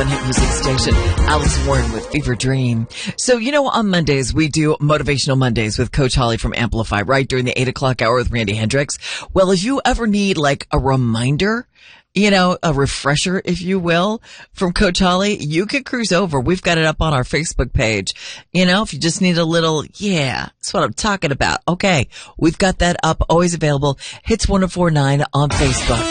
hit music station, Alice Warren with Fever Dream. So, on Mondays, we do Motivational Mondays with Coach Holly from Amplify, right during the 8 o'clock hour with Randy Hendricks. Well, if you ever need like a reminder, a refresher, if you will, from Coach Holly, you can cruise over. We've got it up on our Facebook page. If you just need a little, that's what I'm talking about. Okay. We've got that up, always available. Hits 104.9 on Facebook.